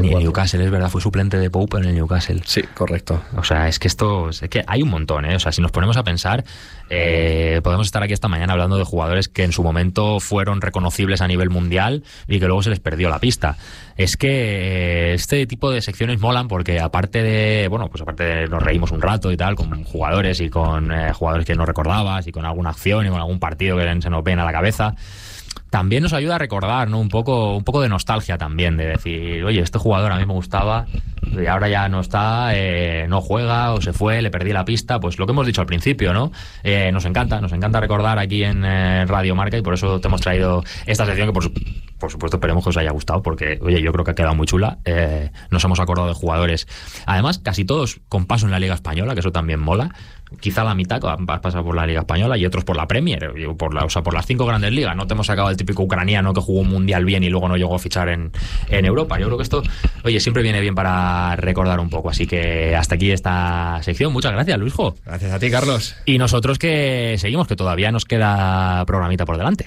En Newcastle, es verdad, fue suplente de Pope en el Newcastle. Sí, correcto. O sea, es que hay un montón, ¿eh? O sea, si nos ponemos a pensar, podemos estar aquí esta mañana hablando de jugadores que en su momento fueron reconocibles a nivel mundial y que luego se les perdió la pista. Es que este tipo de secciones molan porque aparte de nos reímos un rato y tal, con jugadores y con jugadores que no recordabas y con alguna acción y con algún partido que se nos ven a la cabeza, también nos ayuda a recordar, ¿no? Un poco de nostalgia también, de decir, oye, este jugador a mí me gustaba y ahora ya no está, no juega o se fue, le perdí la pista. Pues lo que hemos dicho al principio, ¿no? Nos encanta recordar aquí en Radio Marca, y por eso te hemos traído esta sección que por supuesto esperemos que os haya gustado, porque oye, yo creo que ha quedado muy chula. Nos hemos acordado de jugadores, además casi todos con paso en la Liga Española, que eso también mola. Quizá la mitad han pasado por la Liga Española y otros por la Premier, por las 5 grandes ligas. No te hemos sacado el típico ucraniano que jugó un mundial bien y luego no llegó a fichar en Europa. Yo creo que esto, oye, siempre viene bien para recordar un poco. Así que hasta aquí esta sección. Muchas gracias, Luisjo. Gracias a ti, Carlos. Y nosotros que seguimos, que todavía nos queda programita por delante.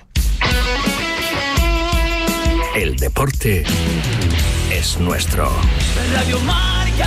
El deporte es nuestro. Radio Marca.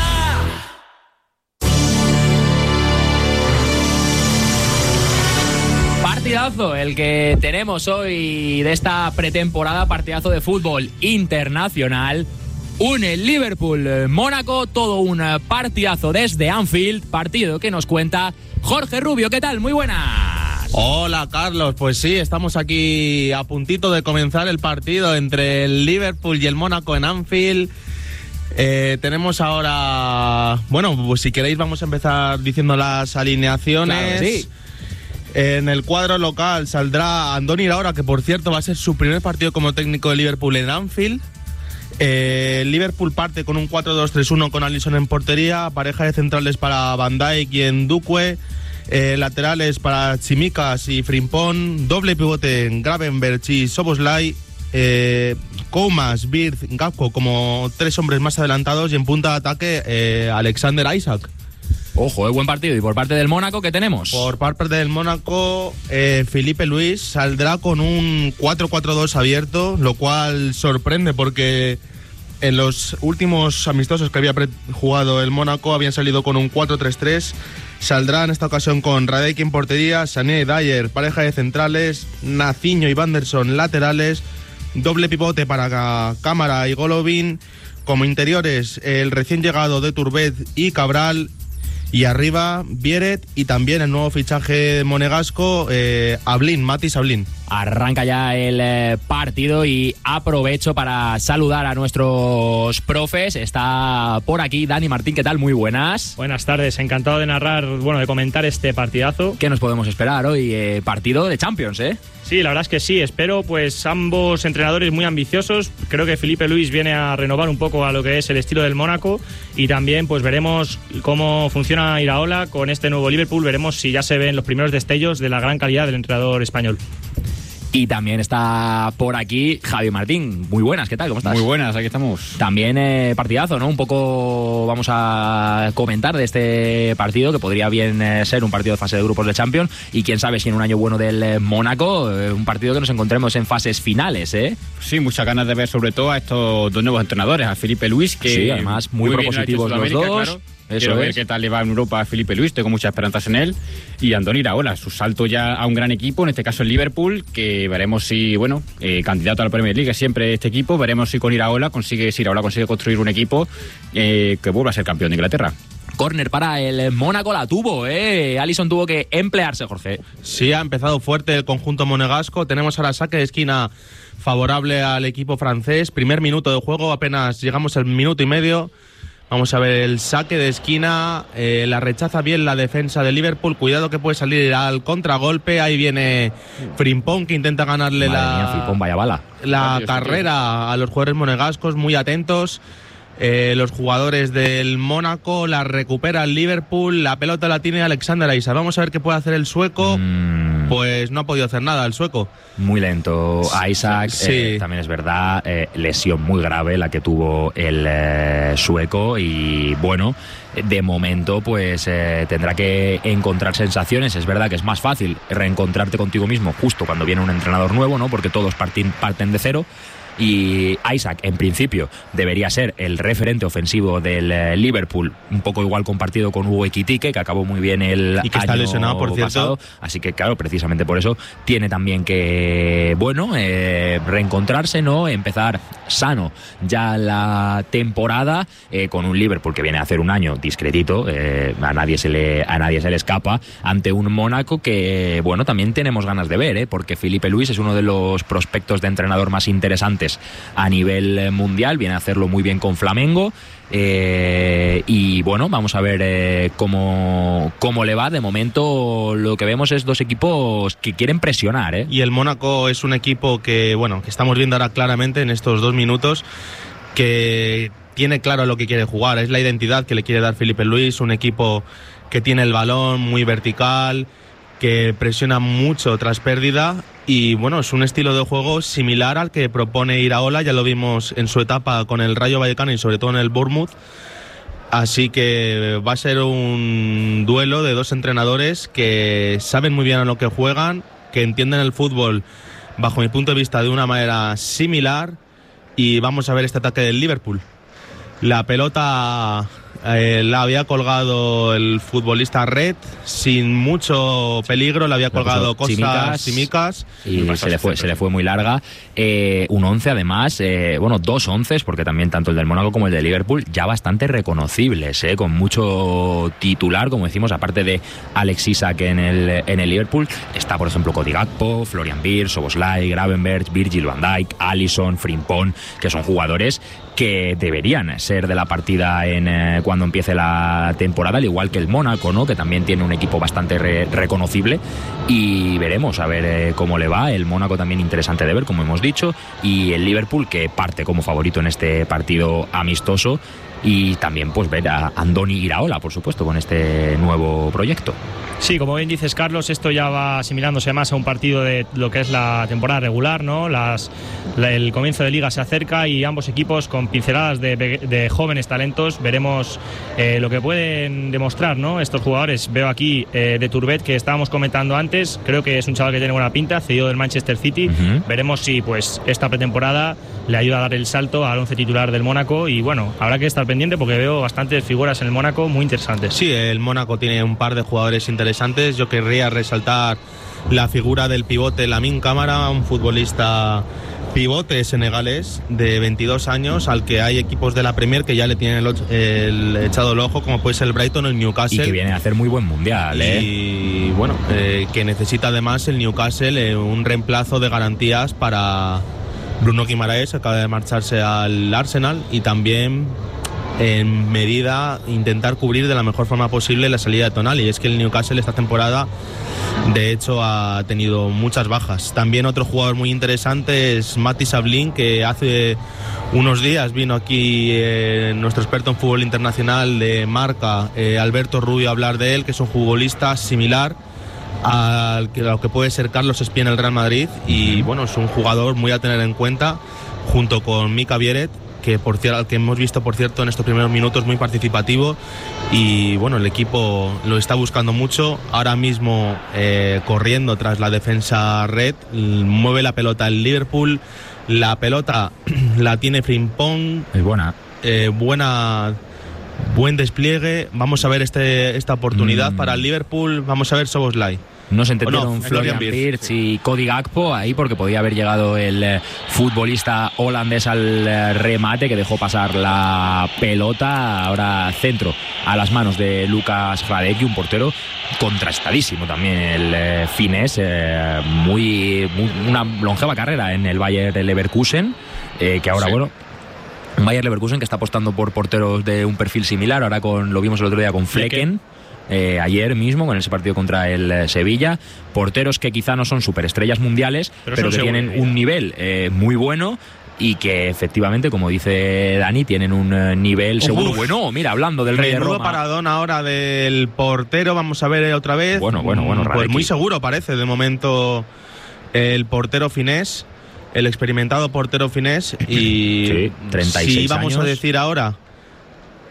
Partidazo el que tenemos hoy de esta pretemporada, partidazo de fútbol internacional. Une Liverpool-Mónaco, todo un partidazo desde Anfield, partido que nos cuenta Jorge Rubio. ¿Qué tal? Muy buenas. Hola, Carlos. Pues sí, estamos aquí a puntito de comenzar el partido entre el Liverpool y el Mónaco en Anfield. Tenemos ahora... Bueno, pues si queréis vamos a empezar diciendo las alineaciones. Claro, sí. En el cuadro local saldrá Andoni Iraola, que por cierto va a ser su primer partido como técnico de Liverpool en Anfield. Liverpool parte con un 4-2-3-1 con Alisson en portería, pareja de centrales para Van Dijk y Ndukwe, laterales para Tsimikas y Frimpong, doble pivote en Gravenberch y Szoboszlai, Koumas, Wirtz, Gakpo como 3 hombres más adelantados, y en punta de ataque Alexander Isak. Ojo, buen partido. ¿Y por parte del Mónaco qué tenemos? Por parte del Mónaco, Filipe Luis saldrá con un 4-4-2 abierto, lo cual sorprende porque en los últimos amistosos que había jugado el Mónaco habían salido con un 4-3-3. Saldrá en esta ocasión con Radek en portería, Sané, Dyer, pareja de centrales, Nacinho y Vanderson laterales, doble pivote para Cámara y Golovin, como interiores el recién llegado de Turbet y Cabral, y arriba Vieret y también el nuevo fichaje monegasco, Mathis Ablin. Arranca ya el partido y aprovecho para saludar a nuestros profes. Está por aquí Dani Martín. ¿Qué tal? Muy buenas. Buenas tardes, encantado de narrar, de comentar este partidazo. ¿Qué nos podemos esperar hoy? Partido de Champions, ¿eh? Sí, la verdad es que sí. Espero, pues, ambos entrenadores muy ambiciosos. Creo que Filipe Luis viene a renovar un poco a lo que es el estilo del Mónaco, y también pues veremos cómo funciona Iraola con este nuevo Liverpool. Veremos si ya se ven los primeros destellos de la gran calidad del entrenador español. Y también está por aquí Javi Martín. Muy buenas, ¿qué tal? ¿Cómo estás? Muy buenas, aquí estamos. También partidazo, ¿no? Un poco vamos a comentar de este partido, que podría bien ser un partido de fase de grupos de Champions, y quién sabe si en un año bueno del Mónaco, un partido que nos encontremos en fases finales, ¿eh? Sí, muchas ganas de ver sobre todo a estos dos nuevos entrenadores, a Filipe Luis, que sí, además muy propositivos los dos. Claro. Quiero ver qué tal le va en Europa a Filipe Luis, tengo muchas esperanzas en él. Y Andoni Iraola, su salto ya a un gran equipo, en este caso el Liverpool, que veremos si, candidato a la Premier League siempre este equipo, veremos si con Iraola consigue construir un equipo que vuelva a ser campeón de Inglaterra. Córner para el Mónaco, la tuvo, Alisson tuvo que emplearse, Jorge. Sí, ha empezado fuerte el conjunto monegasco. Tenemos ahora saque de esquina favorable al equipo francés. Primer minuto de juego, apenas llegamos al minuto y medio. Vamos a ver el saque de esquina, la rechaza bien la defensa de Liverpool, cuidado que puede salir al contragolpe, ahí viene Frimpong que intenta ganarle Frimpong, vaya bala. La carrera a los jugadores monegascos, muy atentos. Los jugadores del Mónaco la recupera el Liverpool, la pelota la tiene Alexander Isak. Vamos a ver qué puede hacer el sueco. Pues no ha podido hacer nada el sueco. Muy lento Isak, sí. También es verdad, lesión muy grave la que tuvo el sueco, y bueno, de momento pues tendrá que encontrar sensaciones. Es verdad que es más fácil reencontrarte contigo mismo justo cuando viene un entrenador nuevo, ¿no? Porque todos parten de cero. y Isaac en principio debería ser el referente ofensivo del Liverpool, un poco igual compartido con Hugo Ekitike, que acabó muy bien el y que está año lesionado, por cierto. pasado, así que claro, precisamente por eso tiene también que, bueno, reencontrarse, ¿no? Empezar sano ya la temporada con un Liverpool que viene a hacer un año discretito, a nadie se le escapa, ante un Mónaco que, bueno, también tenemos ganas de ver, porque Filipe Luis es uno de los prospectos de entrenador más interesantes a nivel mundial, viene a hacerlo muy bien con Flamengo. Y bueno, vamos a ver cómo le va. De momento lo que vemos es dos equipos que quieren presionar, Y el Mónaco es un equipo que, bueno, que estamos viendo ahora claramente en estos 2 minutos, que tiene claro lo que quiere jugar, es la identidad que le quiere dar Filipe Luis, un equipo que tiene el balón muy vertical, que presiona mucho tras pérdida, y bueno, es un estilo de juego similar al que propone Iraola, ya lo vimos en su etapa con el Rayo Vallecano y sobre todo en el Bournemouth. Así que va a ser un duelo de dos entrenadores que saben muy bien a lo que juegan, que entienden el fútbol bajo mi punto de vista de una manera similar, y vamos a ver este ataque del Liverpool. La pelota la había colgado el futbolista Red sin mucho peligro, la había colgado Tsimikas y se le fue muy larga. Un 11 además, bueno, 2 11s, porque también tanto el del Mónaco como el del Liverpool ya bastante reconocibles, con mucho titular, como decimos, aparte de Alex Isak en el Liverpool. Está, por ejemplo, Cody Gakpo, Florian Wirtz, Szoboszlai, Gravenberch, Virgil van Dijk, Alisson, Frimpong, que son jugadores que deberían ser de la partida cuando empiece la temporada, al igual que el Mónaco, ¿no? Que también tiene un equipo bastante reconocible, y veremos a ver cómo le va. El Mónaco también interesante de ver, como hemos dicho, y el Liverpool, que parte como favorito en este partido amistoso, y también pues ver a Andoni Iraola, por supuesto, con este nuevo proyecto. Sí, como bien dices, Carlos, esto ya va asimilándose más a un partido de lo que es la temporada regular, ¿no? El comienzo de liga se acerca y ambos equipos con pinceladas de jóvenes talentos. Veremos lo que pueden demostrar, ¿no? Estos jugadores. Veo aquí de Turbet, que estábamos comentando antes, creo que es un chaval que tiene buena pinta, cedido del Manchester City. Veremos si pues esta pretemporada le ayuda a dar el salto al 11 titular del Mónaco, y bueno, habrá que estar pendiente porque veo bastantes figuras en el Mónaco muy interesantes. Sí, el Mónaco tiene un par de jugadores interesantes. Yo querría resaltar la figura del pivote Lamine Camara, un futbolista pivote senegalés de 22 años, al que hay equipos de la Premier que ya le tienen el echado el ojo, como puede ser el Brighton o el Newcastle. Y que viene a hacer muy buen mundial. Y bueno, que necesita además el Newcastle un reemplazo de garantías para Bruno Guimaraes, que acaba de marcharse al Arsenal, y también en medida intentar cubrir de la mejor forma posible la salida de Tonali. Y es que el Newcastle esta temporada de hecho ha tenido muchas bajas. También otro jugador muy interesante es Mati Sablin, que hace unos días vino aquí nuestro experto en fútbol internacional de Marca, Alberto Rubio, a hablar de él, que es un futbolista similar a lo que puede ser Carlos Espía en el Real Madrid, y bueno, es un jugador muy a tener en cuenta, junto con Mika Vieret, que al que hemos visto, por cierto, en estos primeros minutos muy participativo, y bueno, el equipo lo está buscando mucho ahora mismo, corriendo tras la defensa Red. Mueve la pelota el Liverpool, la pelota la tiene Frimpong, es buena, buen despliegue. Vamos a ver esta oportunidad para el Liverpool. Vamos a ver Szoboszlai. No se entendieron Florian Wirtz y Cody Gakpo ahí, porque podía haber llegado el futbolista holandés al remate, que dejó pasar la pelota. Ahora centro a las manos de Lucas Hradecki, un portero contrastadísimo también, el finés, una longeva carrera en el Bayer Leverkusen, que ahora, sí, bueno, un Bayer Leverkusen que está apostando por porteros de un perfil similar. Ahora lo vimos el otro día con Flecken. Ayer mismo con ese partido contra el Sevilla, porteros que quizá no son superestrellas mundiales, pero que tienen un nivel muy bueno, y que efectivamente, como dice Dani, tienen un nivel seguro bueno. Mira, hablando del Rey de Roma, paradón ahora del portero. Vamos a ver otra vez. Bueno, pues muy seguro parece de momento el portero finés, el experimentado portero finés. Y sí, 36 si vamos años. A decir ahora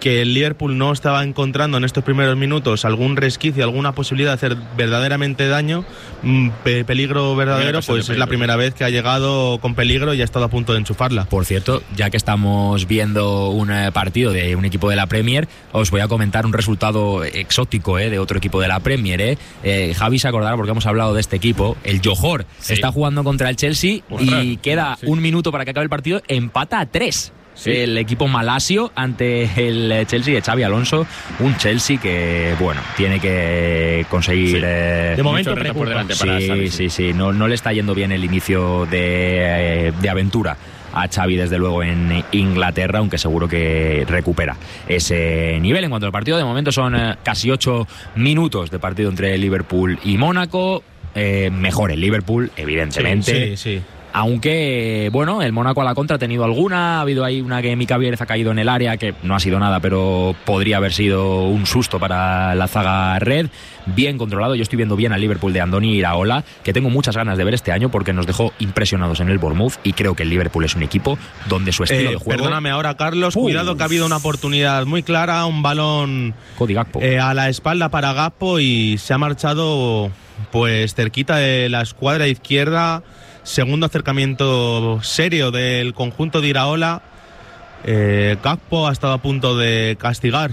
que el Liverpool no estaba encontrando en estos primeros minutos algún resquicio, alguna posibilidad de hacer verdaderamente daño, peligro verdadero, pues es la primera vez que ha llegado con peligro y ha estado a punto de enchufarla. Por cierto, ya que estamos viendo un partido de un equipo de la Premier, os voy a comentar un resultado exótico de otro equipo de la Premier. Javi se acordará porque hemos hablado de este equipo. El Johor está jugando contra el Chelsea y queda un minuto para que acabe el partido, empata a 3. Sí. El equipo malasio ante el Chelsea de Xabi Alonso, un Chelsea que, bueno, tiene que conseguir... de momento por delante para sí. No le está yendo bien el inicio de aventura a Xavi, desde luego, en Inglaterra, aunque seguro que recupera ese nivel. En cuanto al partido, de momento son casi 8 minutos de partido entre Liverpool y Mónaco. Mejor el Liverpool, evidentemente. Sí. Aunque, bueno, el Mónaco a la contra ha tenido alguna. Ha habido ahí una que Mika Vierez ha caído en el área, que no ha sido nada, pero podría haber sido un susto para la zaga red. Bien controlado. Yo estoy viendo bien al Liverpool de Andoni Iraola, que tengo muchas ganas de ver este año porque nos dejó impresionados en el Bournemouth, y creo que el Liverpool es un equipo donde su estilo de juego... Perdóname ahora, Carlos. Cuidado, que ha habido una oportunidad muy clara, un balón Cody Gakpo a la espalda para Gakpo, y se ha marchado pues cerquita de la escuadra izquierda. Segundo acercamiento serio del conjunto de Iraola. Gakpo ha estado a punto de castigar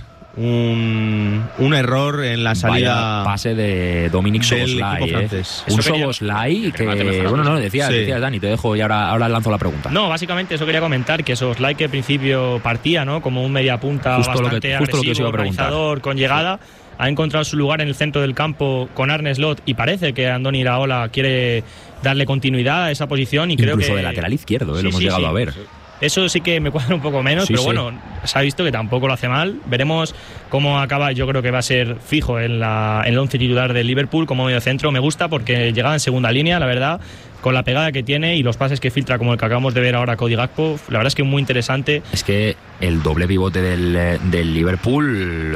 un error en la salida. Vaya pase de Dominic Szoboszlai. Un Szoboszlai que, bueno, no, decías Dani, te dejo y ahora lanzo la pregunta. No, básicamente eso quería comentar, que Szoboszlai, que al principio partía, ¿no?, como un mediapunta bastante agresivo, organizador, con llegada, ha encontrado su lugar en el centro del campo con Arne Slot, y parece que Andoni Iraola quiere darle continuidad a esa posición, y incluso creo que de lateral izquierdo, lo hemos llegado a ver. Eso sí que me cuadra un poco menos, pero bueno, se ha visto que tampoco lo hace mal. Veremos cómo acaba. Yo creo que va a ser fijo en el once titular del Liverpool como medio centro. Me gusta porque llegaba en segunda línea, la verdad, con la pegada que tiene y los pases que filtra, como el que acabamos de ver ahora, Cody Gakpo. La verdad es que muy interesante. Es que el doble pivote del Liverpool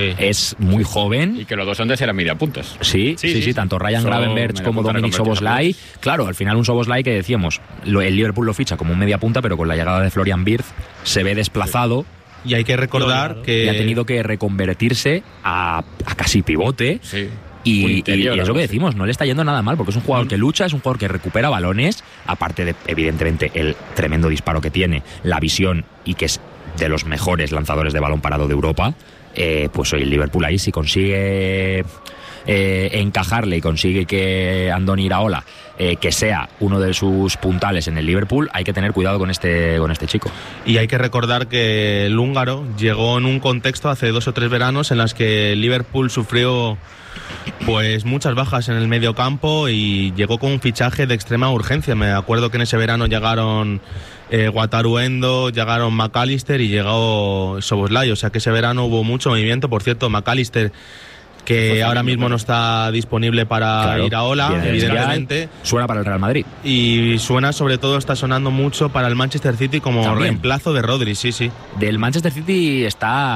es muy joven. Y que los dos son de ser a media puntas. Sí, tanto Ryan Gravenberch como Dominic Szoboszlai. Claro, al final un Szoboszlai que decíamos, el Liverpool lo ficha como un media punta, pero con la llegada de Florian Wirtz se ve desplazado. Y hay que recordar que ha tenido que reconvertirse a casi pivote. Sí. Y es lo que decimos, no le está yendo nada mal, porque es un jugador que lucha, es un jugador que recupera balones, aparte de, evidentemente, el tremendo disparo que tiene, la visión, y que es de los mejores lanzadores de balón parado de Europa. Pues hoy el Liverpool ahí, si consigue encajarle y consigue que Andoni Iraola que sea uno de sus puntales en el Liverpool, hay que tener cuidado con este chico. Y hay que recordar que el húngaro llegó en un contexto hace 2 o 3 veranos en las que el Liverpool sufrió pues muchas bajas en el medio campo, y llegó con un fichaje de extrema urgencia. Me acuerdo que en ese verano llegaron Wataru Endo, llegaron McAllister y llegó Szoboszlai, o sea que ese verano hubo mucho movimiento. Por cierto, McAllister, que ahora mismo no está disponible para Iraola, evidentemente. Suena para el Real Madrid. Y suena, sobre todo, está sonando mucho para el Manchester City como reemplazo de Rodri, sí. Del Manchester City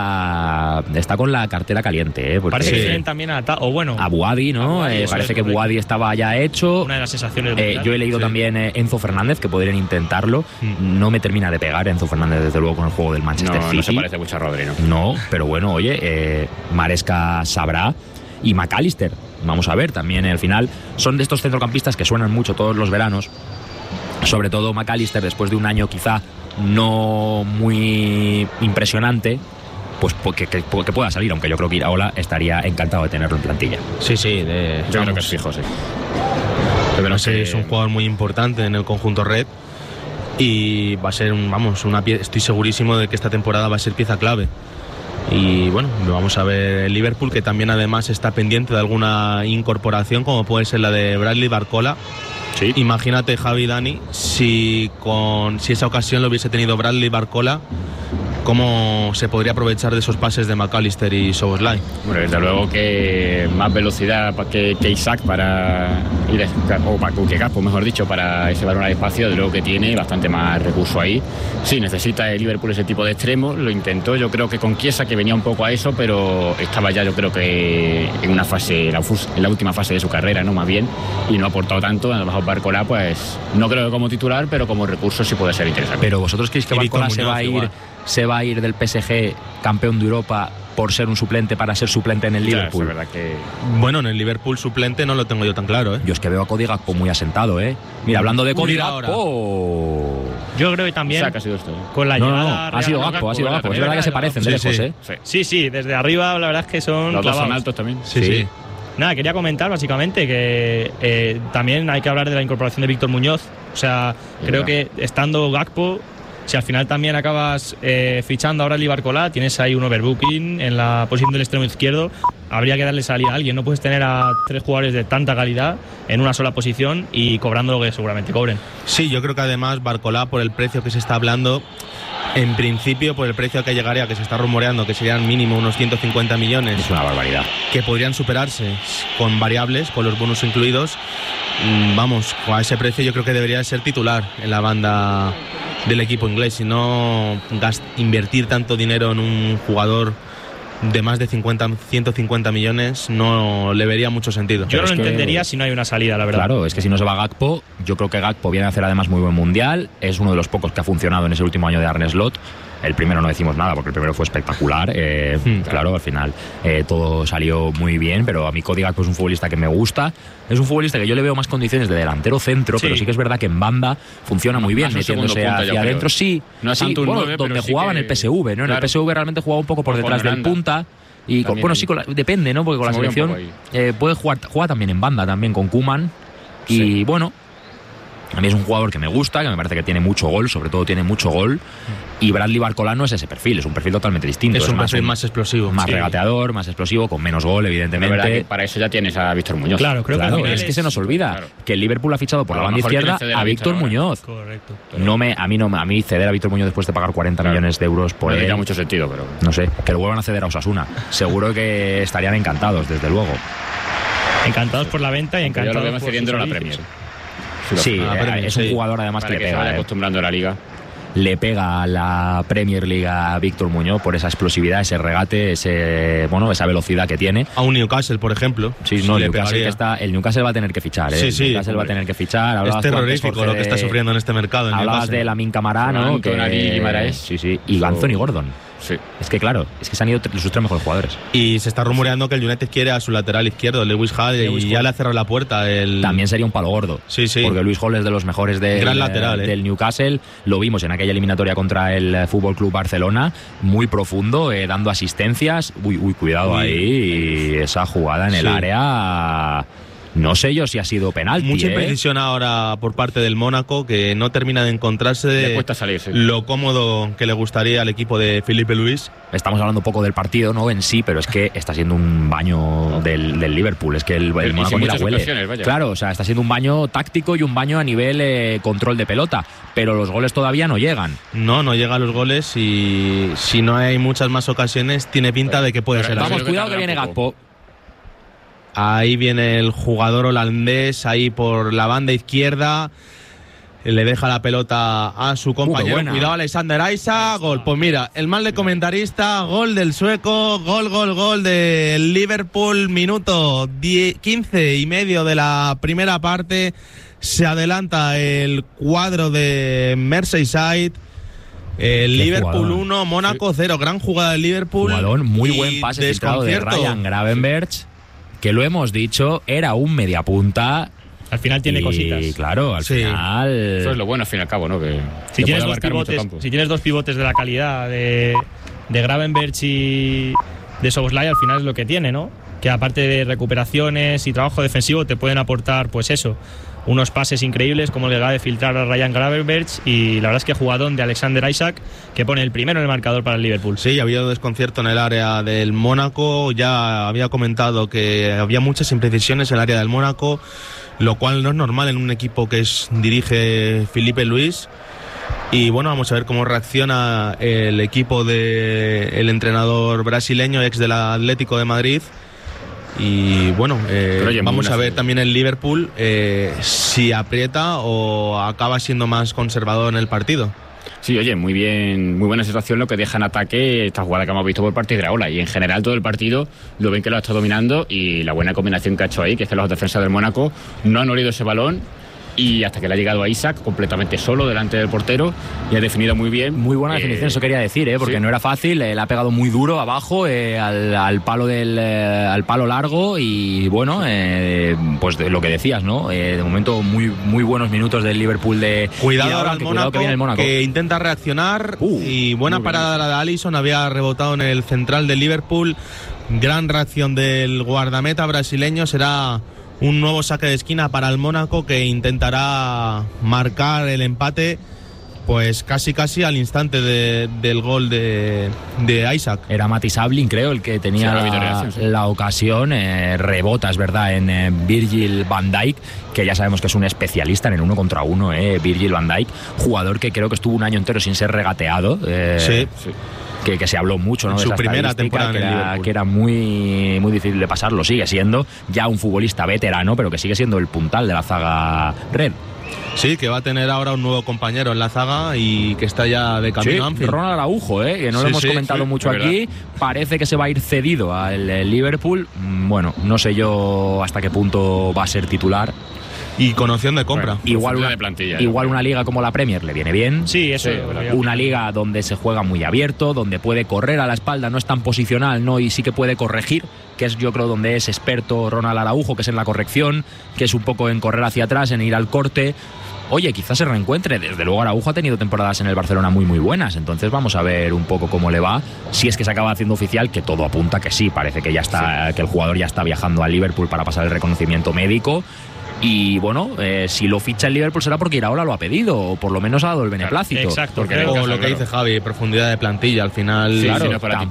está con la cartera caliente, porque parece que tienen también a Buadi, ¿no? Parece que Buadi estaba ya hecho. Una de las sensaciones yo he leído también Enzo Fernández, que podrían intentarlo. No me termina de pegar Enzo Fernández, desde luego, con el juego del Manchester City. No se parece mucho a Rodri, ¿no? No, pero bueno, oye, Maresca sabrá. Y McAllister, vamos a ver, también al final son de estos centrocampistas que suenan mucho todos los veranos, sobre todo McAllister, después de un año quizá no muy impresionante, pues que pueda salir, aunque yo creo que Iraola estaría encantado de tenerlo en plantilla. Sí, yo creo que es fijo, sí. Pero es un jugador muy importante en el conjunto red, y va a ser una pieza. Estoy segurísimo de que esta temporada va a ser pieza clave. Y bueno, vamos a ver el Liverpool, que también además está pendiente de alguna incorporación, como puede ser la de Bradley Barcola. Sí. Imagínate, Javi, Dani, si esa ocasión lo hubiese tenido Bradley Barcola, cómo se podría aprovechar de esos pases de McAllister y Szoboszlai. Bueno, desde luego que más velocidad que Isaac para ir, o para que Gakpo, mejor dicho, para ese balón al espacio, desde luego que tiene bastante más recurso ahí. Sí, necesita el Liverpool ese tipo de extremo, lo intentó, yo creo que con Chiesa, que venía un poco a eso, pero estaba ya, yo creo que en una fase, en la última fase de su carrera, no, más bien, y no ha aportado tanto. A lo mejor Barcola, pues no creo que como titular, pero como recurso sí puede ser interesante. Pero vosotros creéis que Barcola se va a ir del PSG campeón de Europa por ser un suplente para ser suplente en el Liverpool. Es verdad que... Bueno, en el Liverpool suplente no lo tengo yo tan claro, ¿eh? Yo es que veo a Cody Gakpo muy asentado, ¿eh? Mira, hablando de Cody Mira Gakpo... Yo creo que también O sea, que ha sido esto, ¿eh? con la No, llegada... ha sido real- Gakpo, ha sido Gakpo. Es también, verdad que se ¿verdad? parecen de lejos, Sí, ¿eh? Sí, sí, desde arriba la verdad es que son Los dos son clavados. altos también. Sí. Nada, quería comentar básicamente que también hay que hablar de la incorporación de Víctor Muñoz. O sea, creo que estando Gakpo, si al final también acabas fichando ahora el Ibarcolá, tienes ahí un overbooking en la posición del extremo izquierdo, habría que darle salida a alguien. No puedes tener a 3 jugadores de tanta calidad en una sola posición y cobrando lo que seguramente cobren. Sí, yo creo que además Barcolá, por el precio que se está hablando, en principio por el precio que llegaría, que se está rumoreando que serían mínimo unos 150 millones, Es una barbaridad. que podrían superarse con variables, con los bonus incluidos, vamos, a ese precio yo creo que debería ser titular en la banda del equipo inglés, y no invertir tanto dinero en un jugador de más de 150 millones no le vería mucho sentido. Yo no lo es que- entendería si no hay una salida, la verdad. Claro, es que si no se va Gakpo, yo creo que Gakpo viene a hacer además muy buen mundial. Es uno de los pocos que ha funcionado en ese último año de Arne Slot. El primero no decimos nada porque el primero fue espectacular. Claro, al final todo salió muy bien, pero a mí Cody Gakpo es un futbolista que me gusta. Es un futbolista que yo le veo más condiciones de delantero centro, Sí. pero sí que es verdad que en banda funciona muy bien, Más un segundo metiéndose punta, yo hacia creo. adentro. Sí, No es sí, tanto un bueno, 9, pero donde sí jugaba que- en el PSV, ¿no? En claro. el PSV realmente jugaba un poco por O detrás con del Holanda. punta. Y También bueno, ahí. sí, depende, ¿no? Porque con la Se movía un selección puede juega también en banda, también con Koeman. Y Sí. bueno, a mí es un jugador que me gusta, que me parece que tiene mucho gol, sobre todo tiene mucho gol. Y Bradley Barcola no es ese perfil, es un perfil totalmente distinto. Es un perfil más explosivo. más Sí. regateador, más explosivo, con menos gol, Es verdad que evidentemente. para eso ya tienes a Víctor Muñoz. Claro, creo Claro, que al final es que se nos olvida claro. que el Liverpool ha fichado por A la lo banda mejor izquierda quiere ceder a a Víctor Víctor ahora. Muñoz. Correcto. A mí ceder a Víctor Muñoz después de pagar 40 Claro. millones de euros por No él, tendría mucho sentido, pero... no sé, que lo vuelvan a ceder a Osasuna. Seguro que estarían encantados, desde luego. Encantados por la venta y Yo encantados lo vemos por cediendo a sus la servicios. Premier. Sí, la Premier, es sí. un jugador además Para que que le se vaya pega. acostumbrando a la liga. Le pega a la Premier League a Víctor Muñoz por esa explosividad, ese regate, esa velocidad que tiene. A un Newcastle, por ejemplo. Sí, Sí, no, le el pegaría. Newcastle va a tener que fichar, ¿eh? Sí, El sí, Newcastle va a hombre. tener que fichar. Es Hablabas tú antes, terrorífico Jorge, lo que está de- sufriendo en este mercado. En Hablabas Newcastle. de Lamine Camara, ¿no? Con Tonali y Guimaraes. Sí, sí. Y Eso- Anthony Gordon. Sí. Es que claro, es que se han ido sus 3 mejores jugadores. Y se está rumoreando que el United quiere a su lateral izquierdo, Lewis Hall, y ya le ha cerrado la puerta. También sería un palo gordo. Sí, sí. Porque Luis Hall es de los mejores Gran lateral, del Newcastle. Lo vimos en aquella eliminatoria contra el Fútbol Club Barcelona. Muy profundo, dando asistencias. Uy, cuidado Uy. ahí. Esa jugada en el Sí. área. No sé yo si ha sido penalti. Mucha imprecisión ahora por parte del Mónaco, que no termina de encontrarse Le cuesta salir, sí. lo cómodo que le gustaría al equipo de Felipe Luis. Estamos hablando un poco del partido, ¿no? En sí, pero es que está siendo un baño del Liverpool. Es que el Y Mónaco sin ni la muchas huele. ocasiones, vaya. Claro, o sea, está siendo un baño táctico y un baño a nivel control de pelota. Pero los goles todavía no llegan. No llega a los goles, y si no hay muchas más ocasiones, tiene pinta de que puede Pero ser así. Vamos, creo que cuidado que tardará viene un poco. Gakpo. Ahí viene el jugador holandés, ahí por la banda izquierda. Le deja la pelota a su compañero. buena. Cuidado, Alexander Isak. Gol. Pues mira, el mal de comentarista. Gol del sueco. Gol del Liverpool. Minuto 15 y medio de la primera parte. Se adelanta el cuadro de Merseyside. El Qué Liverpool jugador. 1, Mónaco 0. Gran jugada del Liverpool. Jugador, muy Y buen pase filtrado de desconcierto. Ryan Gravenberch, que lo hemos dicho, era un mediapunta. Al final tiene y, cositas. claro, al Sí. final. Eso es lo bueno, al fin y al cabo, ¿no? Que Si que tienes, puede dos abarcar mucho pivotes, campo. si tienes dos pivotes de la calidad de Gravenberch y de Szoboszlai, al final es lo que tiene, ¿no? Que aparte de recuperaciones y trabajo defensivo te pueden aportar, pues eso, unos pases increíbles como el que acaba de filtrar a Ryan Gravenberch, y la verdad es que jugadón de Alexander Isak, que pone el primero en el marcador para el Liverpool. Sí, había un desconcierto en el área del Mónaco. Ya había comentado que había muchas imprecisiones en el área del Mónaco, lo cual no es normal en un equipo que dirige Felipe Luis. Y bueno, vamos a ver cómo reacciona el equipo del entrenador brasileño, ex del Atlético de Madrid. Y bueno, oye, vamos muy a ver buena también el Liverpool si aprieta o acaba siendo más conservador en el partido. Sí, oye, muy bien, muy buena situación lo que deja en ataque esta jugada que hemos visto por parte de Iraola, y en general todo el partido lo ven que lo ha estado dominando, y la buena combinación que ha hecho ahí, que es que los defensas del Mónaco no han olido ese balón y hasta que le ha llegado a Isaac completamente solo delante del portero y ha definido muy bien. Muy buena definición, eso quería decir, porque sí. no era fácil, le ha pegado muy duro abajo al palo al palo largo y bueno, pues de lo que decías, ¿no? De momento muy buenos minutos del Liverpool de Cuidado ahora al Mónaco, que viene el Mónaco. que intenta reaccionar y buena parada la de Alisson, había rebotado en el central del Liverpool, gran reacción del guardameta brasileño, será un nuevo saque de esquina para el Mónaco que intentará marcar el empate pues casi al instante del gol de Isaac. Era Mati Sablin, creo, el que tenía la ocasión. Rebota, es verdad, en Virgil van Dijk, que ya sabemos que es un especialista en el 1 contra 1, Virgil van Dijk, jugador que creo que estuvo un año entero sin ser regateado. Sí. Que se habló mucho, ¿no? En de su esta primera temporada que era muy difícil de pasar, lo sigue siendo, ya un futbolista veterano, pero que sigue siendo el puntal de la zaga red. Sí, que va a tener ahora un nuevo compañero en la zaga y que está ya de camino a Anfield. Ronald Araujo, que no lo hemos comentado mucho aquí. Parece que se va a ir cedido al Liverpool. Bueno, no sé yo hasta qué punto va a ser titular. Y con opción de compra. Bueno, igual una liga como la Premier le viene bien. Sí, eso. Una liga donde se juega muy abierto, donde puede correr a la espalda, no es tan posicional, ¿no? Y sí que puede corregir, que es yo creo donde es experto Ronald Araujo, que es en la corrección, que es un poco en correr hacia atrás, en ir al corte. Oye, quizás se reencuentre. Desde luego Araujo ha tenido temporadas en el Barcelona muy buenas, entonces vamos a ver un poco cómo le va, si es que se acaba haciendo oficial, que todo apunta que sí, parece que ya está, que el jugador ya está viajando al Liverpool para pasar el reconocimiento médico. Y bueno, si lo ficha el Liverpool será porque Iraola lo ha pedido, o por lo menos ha dado el beneplácito. Exacto, o lo que dice Javi, profundidad de plantilla al final. Claro,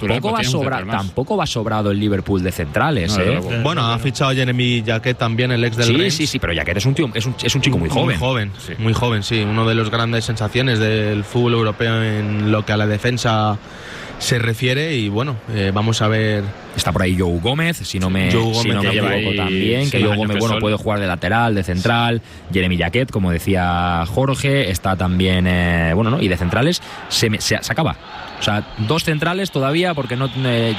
tampoco va sobrado el Liverpool de centrales. Bueno, ha fichado Jeremy Jacquet también, el ex del Rennes. Sí, pero Jacquet es un chico muy joven. Muy joven, sí. Uno de los grandes sensaciones del fútbol europeo en lo que a la defensa se refiere. Y bueno, vamos a ver. Está por ahí Joe Gómez, si no me equivoco también, que Joe Gómez puede jugar de lateral, de central. Jeremy Jacquet, como decía Jorge, está también, y de centrales se acaba. O sea, 2 centrales todavía, porque no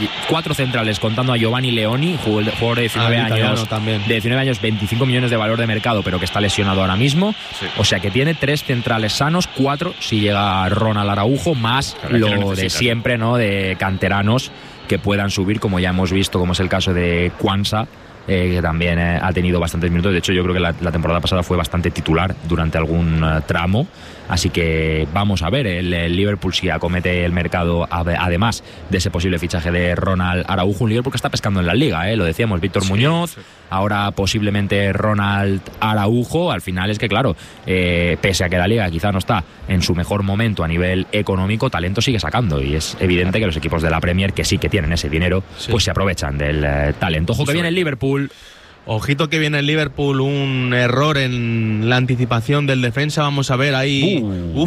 4 centrales contando a Giovanni Leoni, jugador de 19 años, también. De 19 años, 25 millones de valor de mercado, pero que está lesionado ahora mismo. Sí. O sea que tiene 3 centrales sanos, 4 si llega Ronald Araujo, más lo de siempre, ¿no? De canteranos que puedan subir, como ya hemos visto, como es el caso de Kwanza, que también ha tenido bastantes minutos. De hecho, yo creo que la temporada pasada fue bastante titular durante algún tramo. Así que vamos a ver el Liverpool si acomete el mercado, además de ese posible fichaje de Ronald Araujo. Un Liverpool que está pescando en la liga, lo decíamos, Víctor Muñoz, ahora posiblemente Ronald Araujo. Al final es que, claro, pese a que la liga quizá no está en su mejor momento a nivel económico, talento sigue sacando, y es evidente que los equipos de la Premier, que sí que tienen ese dinero, pues se aprovechan del talento. Ojo que viene el Liverpool. Ojito que viene el Liverpool, un error en la anticipación del defensa. Vamos a ver ahí.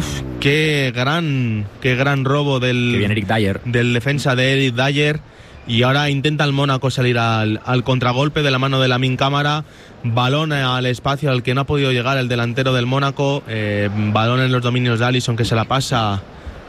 Qué gran robo que viene Eric Dyer, del defensa de Eric Dyer. Y ahora intenta el Mónaco salir al contragolpe de la mano de Lamine Camara. Balón al espacio al que no ha podido llegar el delantero del Mónaco. Balón en los dominios de Alisson, que se la pasa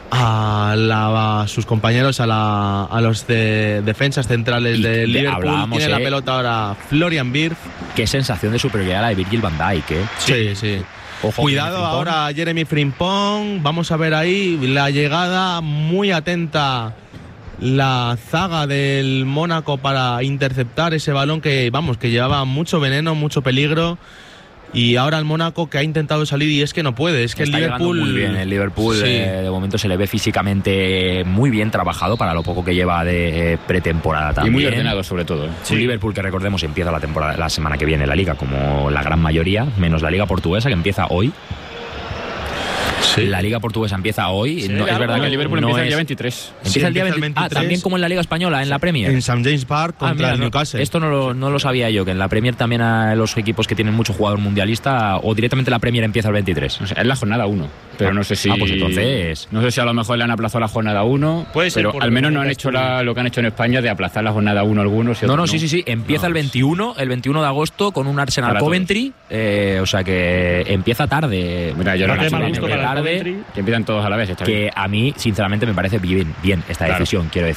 a sus compañeros, a los defensas centrales del Liverpool. Tiene la pelota ahora Florian Wirtz. Qué sensación de superioridad la de Virgil van Dijk, Sí. Ojo, cuidado ahora Jeremy Frimpong. Vamos a ver ahí la llegada, muy atenta la zaga del Mónaco para interceptar ese balón que llevaba mucho veneno, mucho peligro. Y ahora el Mónaco, que ha intentado salir y es que no puede. Es que está el Liverpool muy bien. El Liverpool de momento se le ve físicamente muy bien trabajado para lo poco que lleva de pretemporada también. Y muy ordenado sobre todo. Un Liverpool que, recordemos, empieza la temporada la semana que viene la Liga, como la gran mayoría, menos la Liga Portuguesa, que empieza hoy. Sí. La Liga Portuguesa empieza hoy. Sí, es verdad que el Liverpool empieza el día 23. Empieza el día 23. También como en la Liga Española, en la Premier. En St. James Park contra el Newcastle. Esto no lo sabía yo, que en la Premier también a los equipos que tienen mucho jugador mundialista, o directamente la Premier empieza el 23. O sea, es la jornada 1. Pero no sé si. Pues entonces. No sé si a lo mejor le han aplazado la jornada 1. Puede ser, pero al menos no han hecho lo que han hecho en España de aplazar la jornada 1 algunos. Y no, sí. Empieza el 21 de agosto con un Arsenal Coventry. O sea que empieza tarde. Mira, yo tarde. Que empiezan todos a la vez. Que a mí, sinceramente, me parece bien esta decisión. Quiero decir,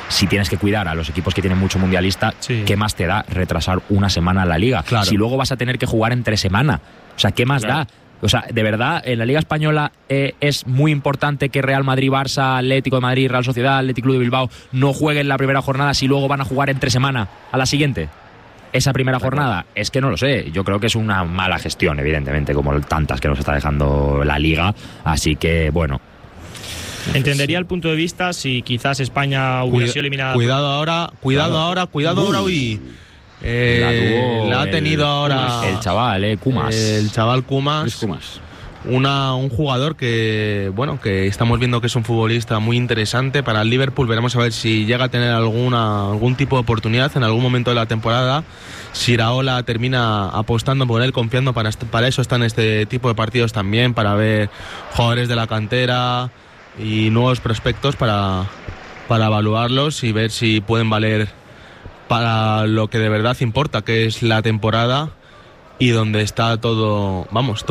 si tienes que cuidar a los equipos que tienen mucho mundialista, ¿qué más te da retrasar una semana la Liga? Claro. Si luego vas a tener que jugar entre semana, o sea, ¿qué más da? O sea, de verdad, en la Liga Española es muy importante que Real Madrid, Barça, Atlético de Madrid, Real Sociedad, Athletic Club de Bilbao no jueguen la primera jornada si luego van a jugar entre semana a la siguiente. Esa primera jornada, es que no lo sé. Yo creo que es una mala gestión, evidentemente, como tantas que nos está dejando la Liga. Así que, bueno. Entendería el punto de vista si quizás España hubiera sido eliminada. Cuidado ahora. Uy. La ha tenido ahora el chaval, Kumas. El chaval Kumas. Un jugador que estamos viendo que es un futbolista muy interesante para el Liverpool. Veremos a ver si llega a tener algún tipo de oportunidad en algún momento de la temporada. Si Iraola termina apostando por él, confiando, para eso están este tipo de partidos también, para ver jugadores de la cantera y nuevos prospectos para evaluarlos y ver si pueden valer para lo que de verdad importa, que es la temporada y donde está todo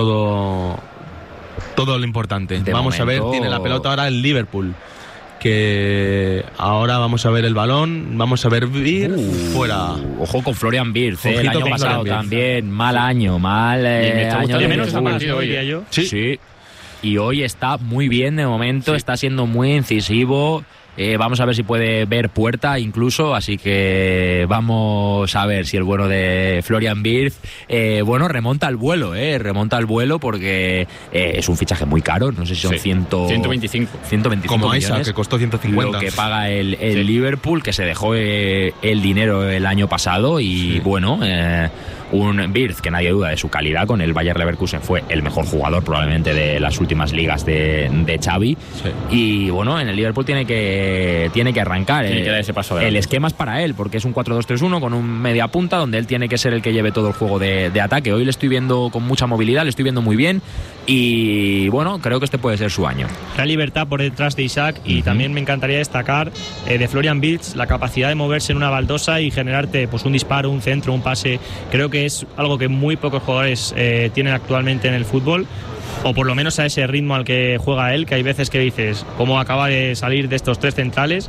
lo importante. Vamos a ver, tiene la pelota ahora el Liverpool, que ahora vamos a ver el balón, vamos a ver Wirtz fuera. Ojo con Florian Wirtz, el año pasado también, mal año, año de menos partido hoy, yo. Sí. Y hoy está muy bien de momento, está siendo muy incisivo. Vamos a ver si puede ver puerta incluso, así que vamos a ver si el bueno de Florian Wirtz remonta al vuelo porque es un fichaje muy caro, no sé si son 125 como millones, Isaac, que costó 150, lo que paga el Liverpool, que se dejó el dinero el año pasado y un Wirtz que nadie duda de su calidad, con el Bayer Leverkusen fue el mejor jugador probablemente de las últimas ligas de Xavi, y en el Liverpool tiene que arrancar, tiene que dar ese paso el esquema es para él, porque es un 4-2-3-1 con un media punta donde él tiene que ser el que lleve todo el juego de ataque. Hoy le estoy viendo con mucha movilidad, le estoy viendo muy bien y creo que este puede ser su año. La libertad por detrás de Isaac y también me encantaría destacar de Florian Wirtz la capacidad de moverse en una baldosa y generarte un disparo, un centro, un pase. Creo que es algo que muy pocos jugadores tienen actualmente en el fútbol, o por lo menos a ese ritmo al que juega él, que hay veces que dices cómo acaba de salir de estos tres centrales.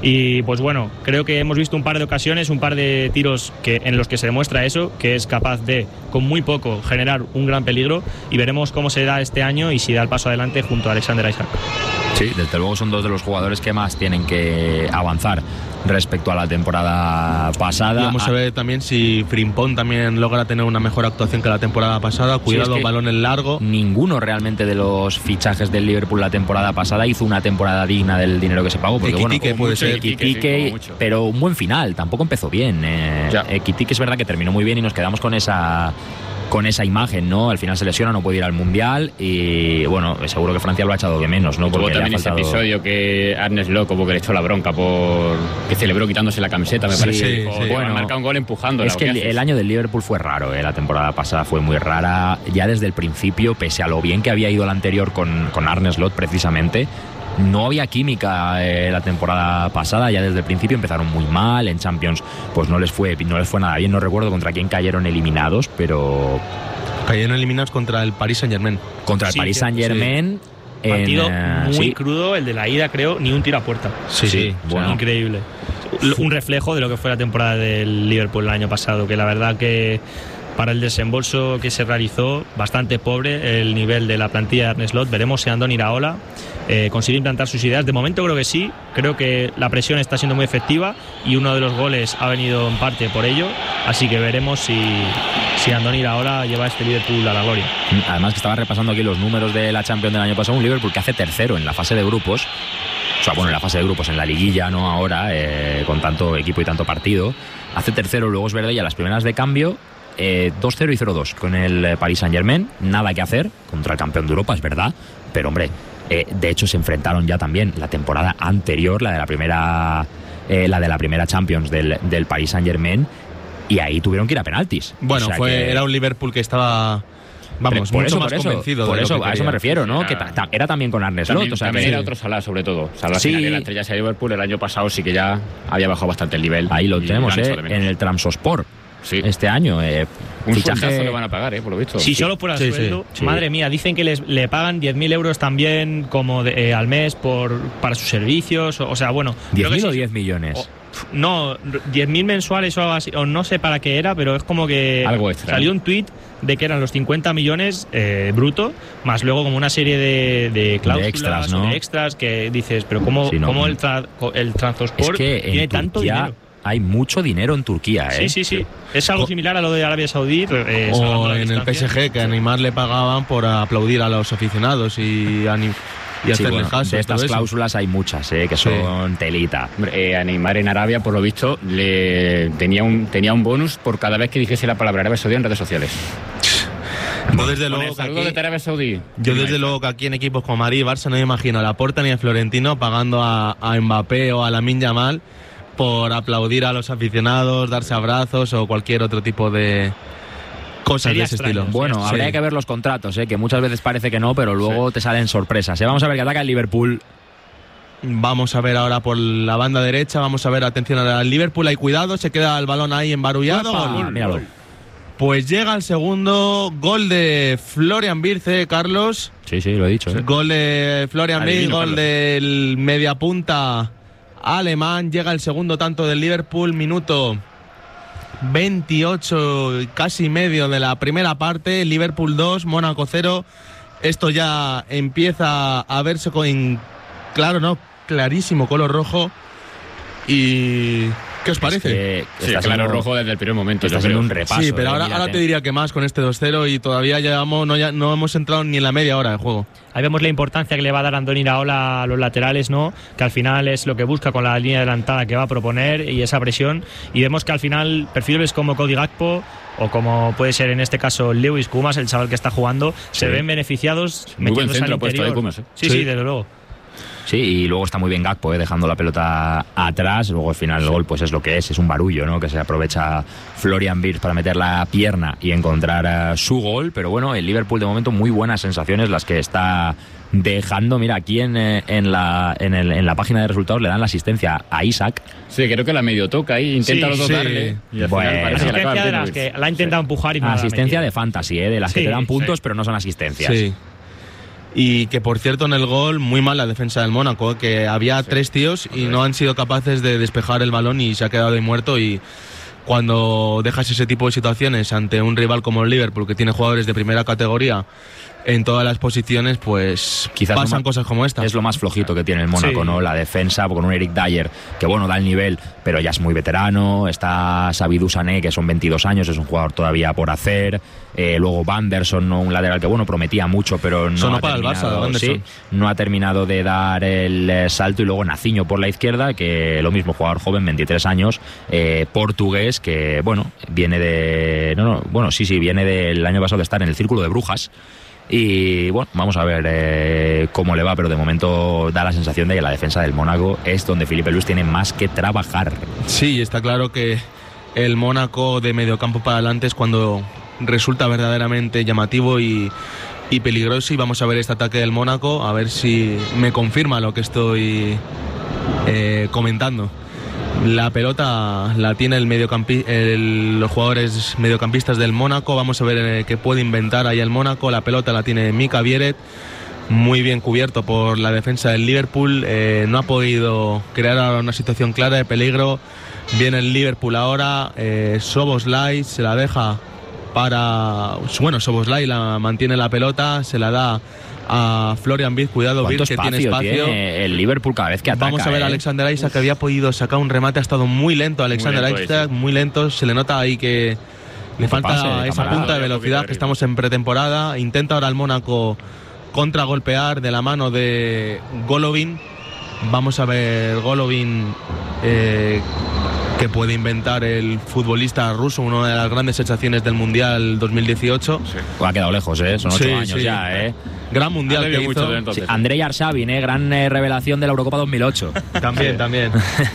Y creo que hemos visto un par de ocasiones, un par de tiros en los que se demuestra eso, que es capaz de con muy poco generar un gran peligro, y veremos cómo se da este año y si da el paso adelante junto a Alexander Isaac. Sí, desde luego son dos de los jugadores que más tienen que avanzar respecto a la temporada pasada. Y vamos a ver también si Frimpong también logra tener una mejor actuación que la temporada pasada. Cuidado, es que balón en largo. Ninguno realmente de los fichajes del Liverpool la temporada pasada hizo una temporada digna del dinero que se pagó, porque Ekitike puede ser. Ekitike, pero un buen final, tampoco empezó bien. Ekitike es verdad que terminó muy bien y nos quedamos con esa imagen, ¿no? Al final se lesiona, no puede ir al Mundial y seguro que Francia lo ha echado de menos, ¿no? Porque también ese episodio que Arne Slot como que le echó la bronca que celebró quitándose la camiseta, me parece. Ha marcado un gol empujando. Es que el año del Liverpool fue raro, la temporada pasada fue muy rara, ya desde el principio, pese a lo bien que había ido el anterior con Arne Slot precisamente. No había química la temporada pasada, ya desde el principio empezaron muy mal, en Champions pues no les fue nada bien, no recuerdo contra quién cayeron eliminados, pero... Cayeron eliminados contra el Paris Saint-Germain. Contra el Paris Saint-Germain. Partido muy crudo, el de la ida, creo, ni un tiro a puerta. Sí. Increíble. Un reflejo de lo que fue la temporada del Liverpool el año pasado, que la verdad que para el desembolso que se realizó, bastante pobre el nivel de la plantilla de Arne Slot. Veremos si Andoni Iraola consigue implantar sus ideas. De momento creo que sí, creo que la presión está siendo muy efectiva y uno de los goles ha venido en parte por ello, así que veremos si Andoni Iraola lleva a este Liverpool a la gloria. Además que estaba repasando aquí los números de la Champions del año pasado, un Liverpool que hace tercero en la fase de grupos, en la fase de grupos, en la liguilla, no ahora, con tanto equipo y tanto partido, hace tercero, luego es verdad, y a las primeras de cambio 2-0 y 0-2 con el Paris Saint-Germain, nada que hacer contra el campeón de Europa, es verdad, pero hombre, de hecho se enfrentaron ya también la temporada anterior, la de la primera Champions del Paris Saint-Germain, y ahí tuvieron que ir a penaltis. Era un Liverpool que estaba mucho más convencido. Por eso, a eso me refiero, ¿no? Que era también con Arne Slot. También era otro Salah, sobre todo. Salah, de la estrella de Liverpool el año pasado sí que ya había bajado bastante el nivel. Ahí lo tenemos, en el Trabzonspor. Sí. este año. Un Fichaje sueldazo le van a pagar, por lo visto. Si solo fuera Sí, sueldo, sí. madre mía, dicen que le pagan 10.000 euros también como al mes para sus servicios, o sea, bueno... creo que 10.000 o sí. 10 millones. No, 10.000 mensuales o algo así, o no sé para qué era, pero es como que Algo extra, salió un tuit de que eran los 50 millones bruto, más luego como una serie de cláusulas, extras, ¿no? o de extras que dices, pero ¿cómo, Sí, no. cómo el Transport Es que tiene en tanto Turquía dinero? hay mucho dinero en Turquía, ¿eh? Sí. Es algo similar a lo de Arabia Saudí. salvando O la en el distancia. PSG, que a Neymar le pagaban por aplaudir a los aficionados y Sí, hacerles bueno, caso. de estas todo eso. cláusulas hay muchas, que Sí. son telita. Hombre, a Neymar en Arabia, por lo visto, tenía un bonus por cada vez que dijese la palabra Arabia Saudí en redes sociales. Yo desde Con luego el que saludo aquí, de Arabia Saudí. yo desde luego que aquí en equipos como Madrid y Barça no me imagino a Laporta ni a Florentino pagando a Mbappé o a Lamine Yamal por aplaudir a los aficionados, darse abrazos o cualquier otro tipo de cosas Sería de ese extraño, estilo. Bueno, Sí. habría que ver los contratos, que muchas veces parece que no, pero luego te salen sorpresas. Vamos a ver que ataca el Liverpool. Vamos a ver ahora por la banda derecha, vamos a ver, atención al Liverpool, hay cuidado, se queda el balón ahí embarullado. Opa, Gol. míralo. Pues llega el segundo gol de Florian Wirtz, Carlos. Sí, lo he dicho. Gol de Florian Wirtz, Adivino, gol Carlos. del mediapunta alemán. Llega el segundo tanto del Liverpool, minuto 28, casi medio de la primera parte. Liverpool 2, Mónaco 0. Esto ya empieza a verse con clarísimo color rojo. ¿Y qué os parece? Sí, claro, rojo desde el primer momento. Está yo haciendo creo. un repaso. Sí, pero ahora mírate. te diría que más con este 2-0 y todavía no hemos entrado ni en la media hora de juego. Ahí vemos la importancia que le va a dar Andoni Iraola a los laterales, ¿no? Que al final es lo que busca con la línea adelantada que va a proponer y esa presión. Y vemos que al final perfiles como Cody Gakpo o como puede ser en este caso Lewis Kumas, el chaval que está jugando, se ven beneficiados Muy buen metiéndose centro al puesto ahí, interior. Kumas, Sí, desde luego. Sí, y luego está muy bien Gakpo, dejando la pelota atrás. Luego al final el gol pues es lo que es un barullo, ¿no? Que se aprovecha Florian Wirtz para meter la pierna y encontrar su gol. Pero bueno, el Liverpool de momento muy buenas sensaciones las que está dejando. Mira, aquí en la página de resultados le dan la asistencia a Isaac. Sí, creo que la medio toca ahí, intenta Sí, los dos sí. darle. Y al Bueno. final parece que la acaba Asistencia de las metiendo. que la ha intentado empujar y no la ha Asistencia metido. de fantasy, de las que Sí, te dan puntos sí. pero no son asistencias. Sí. Y que por cierto en el gol muy mal la defensa del Mónaco, que había tres tíos y no han sido capaces de despejar el balón y se ha quedado ahí muerto. Y cuando dejas ese tipo de situaciones ante un rival como el Liverpool, que tiene jugadores de primera categoría en todas las posiciones, pues Quizás pasan cosas como esta. Es lo más flojito que tiene el Mónaco, Sí. ¿no? La defensa, con un Eric Dyer, que bueno, da el nivel, pero ya es muy veterano. Está Sabidou Sané, que son 22 años, es un jugador todavía por hacer. Luego Vanderson, ¿no? Un lateral que bueno, prometía mucho, pero no Sonó ha para el terminado, Barça, Vanderson. sí, no ha terminado de dar el salto. Y luego Naciño por la izquierda, que lo mismo, jugador joven, 23 años, portugués, que bueno, viene de... viene del año pasado de estar en el Círculo de Brujas. Y bueno, vamos a ver cómo le va, pero de momento da la sensación de que la defensa del Mónaco es donde Filipe Luis tiene más que trabajar. Sí, está claro que el Mónaco de mediocampo para adelante es cuando resulta verdaderamente llamativo y peligroso. Y vamos a ver este ataque del Mónaco, a ver si me confirma lo que estoy comentando. La pelota la tiene los jugadores mediocampistas del Mónaco. Vamos a ver qué puede inventar ahí el Mónaco. La pelota la tiene Mika Vieret, muy bien cubierto por la defensa del Liverpool. No ha podido crear ahora una situación clara de peligro. Viene el Liverpool ahora. Szoboszlai se la deja para... Bueno, Szoboszlai la mantiene la pelota, se la da a Florian Wirtz. Cuidado, ¿Cuánto Wirtz, que tiene espacio. tiene el Liverpool cada vez que ataca? Vamos a ver a Alexander Isak, que había podido sacar un remate, ha estado muy lento Alexander lento, Isak, muy lento. Se le nota ahí que le falta pase, esa camarada. punta de velocidad, que estamos en pretemporada. Intenta ahora el Mónaco contragolpear de la mano de Golovin. Vamos a ver Golovin, que puede inventar el futbolista ruso, una de las grandes sensaciones del Mundial 2018. Ha quedado lejos, son 8 Sí, años sí. ya, Gran Mundial Ha que bebido mucho hizo. de entonces. Sí, Andrei Arshavin, gran revelación de la Eurocopa 2008. También.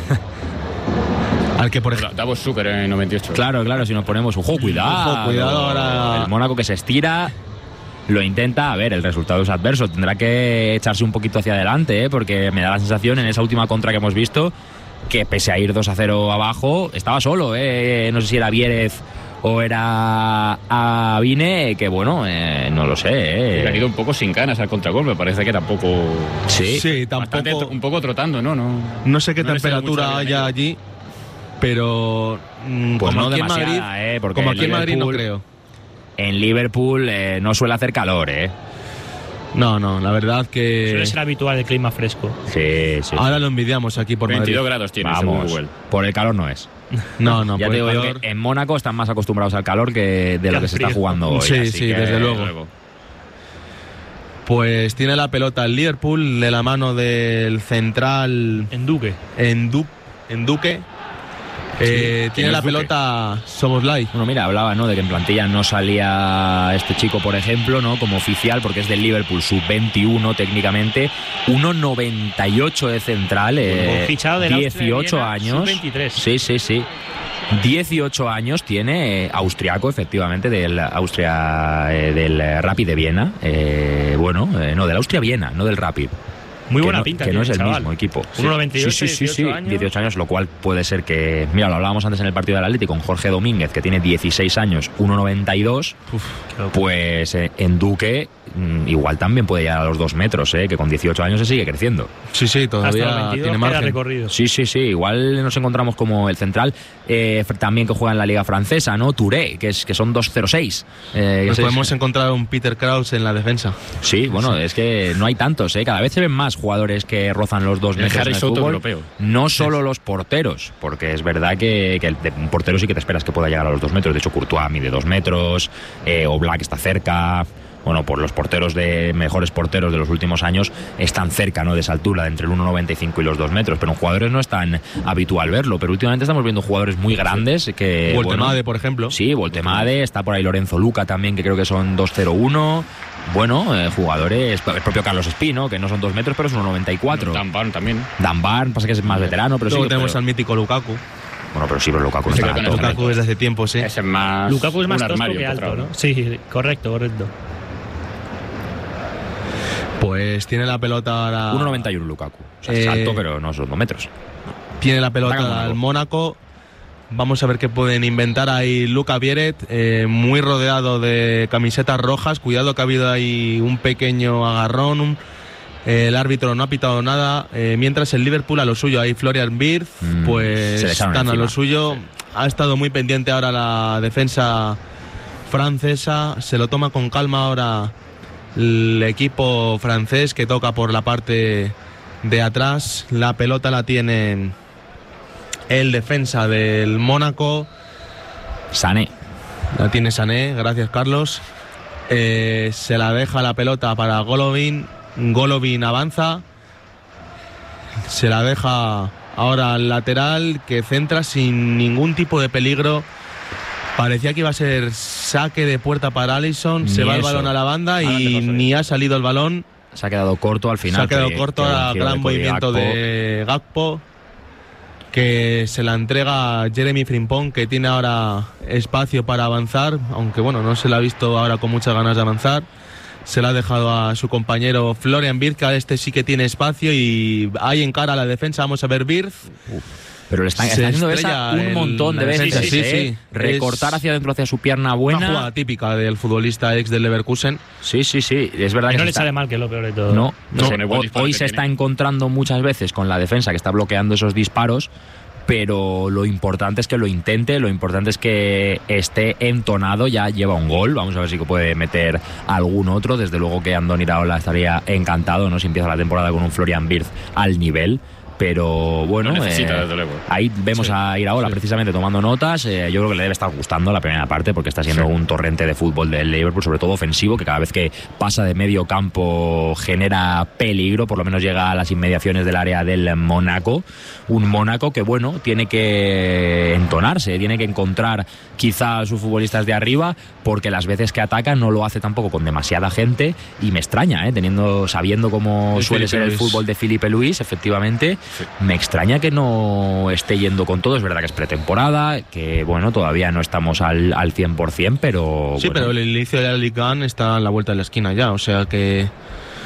Al que por ejemplo... Davos Zucker en 98. Claro, si nos ponemos un juego, cuidado. Cuidado ahora. El Mónaco que se estira, lo intenta. A ver, el resultado es adverso. Tendrá que echarse un poquito hacia adelante, porque me da la sensación en esa última contra que hemos visto que pese a ir 2-0 abajo, estaba solo. No sé si era Vierez o era Avine, que bueno, no lo sé. Han ido un poco sin ganas al contragolpe, me parece que tampoco... Sí, Bastante, tampoco. un poco trotando, ¿no? No sé qué no le sale mucho temperatura al haya medio. allí, pero Pues como no aquí en Madrid, demasiada, porque como aquí en Madrid no Liverpool- creo. En Liverpool no suele hacer calor, No, la verdad Suele que ser habitual el clima fresco. Sí. ahora lo envidiamos aquí por 22 Madrid. grados tiene, según Vamos, Google. por el calor no es. No, Ya por te digo el yo calor. que en Mónaco están más acostumbrados al calor que de lo al que se está frío. jugando hoy. Sí, así sí, que- desde luego. Pues tiene la pelota el Liverpool de la mano del central En Duque. en Duque. Tiene ¿quién la es Duque? pelota Soboslai. Bueno, mira, hablaba, ¿no?, de que en plantilla no salía este chico, por ejemplo, ¿no?, como oficial, porque es del Liverpool sub-21 técnicamente, 1,98 de central, Fichado del Austria de 18 Viena, años. sub-23. Sí. 18 años tiene, austriaco, efectivamente, del Austria, del Rapid de Viena. No, del Austria-Viena, no del Rapid. Muy Que buena no, pinta que no tiene es el chaval. mismo equipo. 1,98, sí, 18 años. 18 años, lo cual puede ser que... Mira, lo hablábamos antes en el partido del Atlético con Jorge Domínguez, que tiene 16 años, 1,92. Pues en Duque igual también puede llegar a los 2 metros, que con 18 años se sigue creciendo. Sí, Hasta todavía los 22 tiene queda margen. recorrido. Sí, igual nos encontramos como el central, también que juega en la Liga Francesa, ¿no? Touré, que son 2,06. Nos podemos encontrar un Peter Kraus en la defensa. Sí, bueno, es que no hay tantos, cada vez se ven más jugadores que rozan los 2 El metros Harry en el Soto fútbol. europeo. No solo los porteros, porque es verdad que un portero sí que te esperas que pueda llegar a los 2 metros. De hecho, Courtois mide 2 metros, Oblak está cerca. Bueno, por los mejores porteros de los últimos años están cerca, ¿no?, de esa altura, de entre el 1,95 y los 2 metros. Pero en jugadores no es tan habitual verlo. Pero últimamente estamos viendo jugadores muy grandes que... Voltemade, por ejemplo. Sí, Voltemade, está por ahí Lorenzo Luca también, que creo que son 2,01. Bueno, jugadores, el propio Carlos Espino, que no son 2 metros, pero es 1,94. Dan Barn también. Dan Barn, pasa que es más veterano, pero Luego sí. tenemos pero- al mítico Lukaku. Bueno, pero sí, pero Lukaku no Sí, está creo que alto. no está Lukaku desde hace tiempo, sí. Ese es más... Lukaku es más un tosco armario que alto, empotrado, ¿no? Sí, correcto. Pues tiene la pelota ahora. 1,91 Lukaku. O sea, es alto, pero no son 2 metros. Tiene la Ataca el pelota al Mónaco. Vamos a ver qué pueden inventar ahí Luka Vieret, muy rodeado de camisetas rojas. Cuidado que ha habido ahí un pequeño agarrón. El árbitro no ha pitado nada. Mientras el Liverpool a lo suyo. Ahí Florian Wirtz, pues se le echaron están a encima. lo suyo. Ha estado muy pendiente ahora la defensa francesa. Se lo toma con calma ahora el equipo francés, que toca por la parte de atrás. La pelota la tienen el defensa del Mónaco. Sané. La tiene Sané, gracias Carlos. Se la deja la pelota para Golovin. Golovin avanza. Se la deja ahora al lateral, que centra sin ningún tipo de peligro. Parecía que iba a ser saque de puerta para Alisson. Se Ni va el eso. balón a la banda Ahora y te paso ni ha salido el balón. Se ha quedado corto al final. Se ha quedado que- corto que a un giro gran de Cody movimiento Gakpo. de Gakpo, que se la entrega a Jeremy Frimpong, que tiene ahora espacio para avanzar, aunque bueno, no se la ha visto ahora con muchas ganas de avanzar. Se la ha dejado a su compañero Florian Wirtz, que este sí que tiene espacio y ahí encara a la defensa. Vamos a ver Wirtz. Pero le están Se haciendo estrella esa un en montón de la veces. defensa, sí, sí. Recortar Es hacia adentro, hacia su pierna Una buena. jugada típica del futbolista ex del Leverkusen. Sí. Es verdad Y que no se le está- sale mal, que es lo peor de todo. No, No, se- con el buen disparo hoy que se tiene. está encontrando muchas veces con la defensa que está bloqueando esos disparos, pero lo importante es que lo intente, lo importante es que esté entonado. Ya lleva un gol, vamos a ver si puede meter algún otro. Desde luego que Andoni Iraola estaría encantado, ¿no?, si empieza la temporada con un Florian Wirtz al nivel. Pero bueno, Lo necesita, desde luego. ahí vemos a Iraola precisamente tomando notas. Yo creo que le debe estar gustando la primera parte, porque está siendo un torrente de fútbol del Liverpool, sobre todo ofensivo, que cada vez que pasa de medio campo genera peligro, por lo menos llega a las inmediaciones del área del Mónaco. Un Mónaco que, bueno, tiene que entonarse, tiene que encontrar quizá a sus futbolistas de arriba, porque las veces que ataca no lo hace tampoco con demasiada gente, y me extraña, sabiendo cómo De suele Filipe ser el Luis. fútbol de Filipe Luis, efectivamente. Me extraña que no esté yendo con todo. Es verdad que es pretemporada, que bueno, todavía no estamos al 100%, pero Sí, bueno. pero el inicio de la Ligue 1 está a la vuelta de la esquina ya, o sea que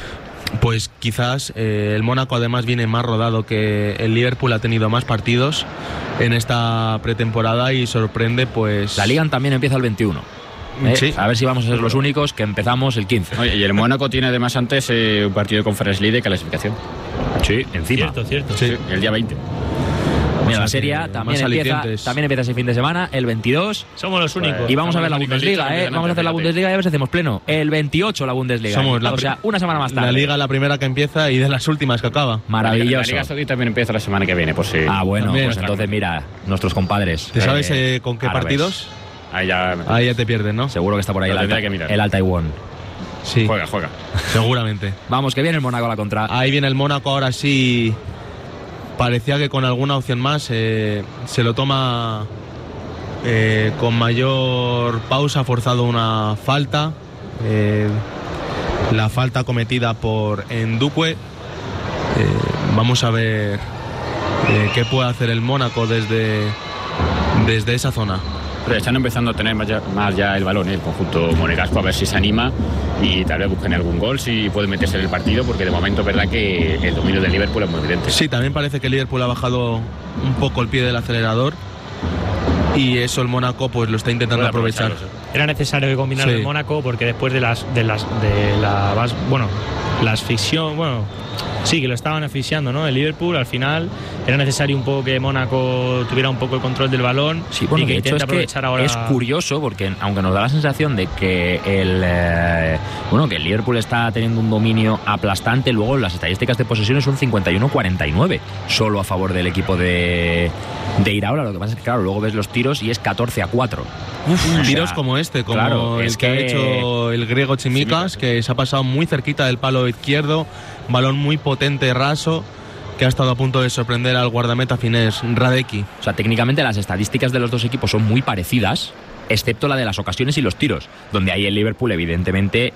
pues quizás el Mónaco además viene más rodado que el Liverpool, ha tenido más partidos en esta pretemporada y sorprende, pues... La Liga también empieza el 21. Sí. A ver si vamos a ser los únicos que empezamos el 15. Oye, y el Mónaco tiene además antes un partido de Conference League de clasificación. Sí, encima. Cierto. Sí. El día 20. Mira, la O sea, Serie que A también más empieza alicientes. ese fin de semana, el 22. Somos los únicos. Y vamos a ver la Somos los únicos Bundesliga, listos, Vamos a hacer la fíjate. Bundesliga y a ver si hacemos pleno. El 28 la Bundesliga. Somos la o sea, una semana más tarde. La Liga, la primera que empieza y de las últimas que acaba. Maravilloso. La Liga Saudí también empieza la semana que viene, por si... Bueno, También. pues entonces mira, nuestros compadres. ¿Te sabes con qué árabes. partidos? Ahí ya... Ahí ya te pierdes, ¿no? Seguro que está por ahí Lo el tendría que mirar. Al Taiwán. Sí, Juega. seguramente. Vamos, que viene el Mónaco a la contra. Ahí viene el Mónaco, ahora sí. Parecía que con alguna opción más se lo toma con mayor pausa, ha forzado una falta. La falta cometida por Ndukwe. Vamos a ver qué puede hacer el Mónaco desde esa zona. Pero están empezando a tener más ya el balón, el conjunto monegasco, a ver si se anima y tal vez busquen algún gol, si puede meterse en el partido, porque de momento es verdad que el dominio del Liverpool es muy evidente. Sí, también parece que el Liverpool ha bajado un poco el pie del acelerador y eso el Mónaco pues lo está intentando Puede aprovechar. aprovecharlo, Era necesario que combinara Sí. el Mónaco porque después de la asfixión, sí, que lo estaban asfixiando, ¿no? El Liverpool, al final era necesario un poco que Mónaco tuviera un poco el control del balón Sí, bueno, y que de hecho intente es aprovechar que ahora. es curioso porque aunque nos da la sensación de que que el Liverpool está teniendo un dominio aplastante, luego las estadísticas de posesión son 51-49 solo a favor del equipo de Iraola. Lo que pasa es que claro, luego ves los tiros y es 14-4. Tiros como este, como claro, el es que ha que- hecho el griego Tsimikas, que se ha pasado muy cerquita del palo izquierdo, balón muy potente, raso, que ha estado a punto de sorprender al guardameta finés Radecki. O sea, técnicamente las estadísticas de los dos equipos son muy parecidas, excepto la de las ocasiones y los tiros, donde ahí el Liverpool evidentemente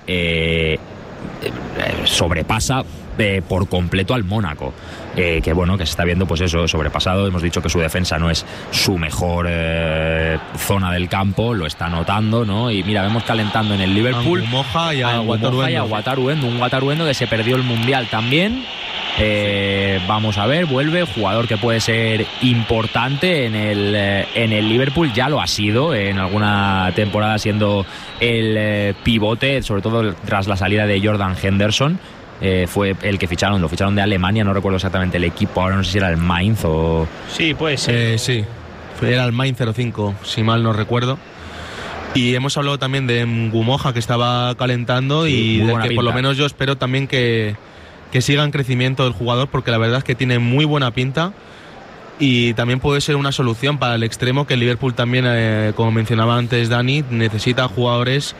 sobrepasa por completo al Mónaco, que se está viendo pues eso, sobrepasado. Hemos dicho que su defensa no es su mejor zona del campo, lo está notando, ¿no? Y mira, vemos calentando en el Liverpool A Ngumoha y a Ngumoha y a Wataruendo. Wataruendo, un Wataruendo que se perdió el Mundial también. Vamos a ver, vuelve, jugador que puede ser importante en el Liverpool, ya lo ha sido en alguna temporada siendo el pivote, sobre todo tras la salida de Jordan Henderson. Fue el que lo ficharon de Alemania, no recuerdo exactamente el equipo, ahora no sé si era el Mainz o... Sí, pues sí. Sí, era el Main 05, si mal no recuerdo. Y hemos hablado también de Ngumoha, que estaba calentando Sí, y muy del buena que por lo pinta. menos yo espero también que siga en crecimiento el jugador, porque la verdad es que tiene muy buena pinta y también puede ser una solución para el extremo, que el Liverpool también, como mencionaba antes Dani, necesita jugadores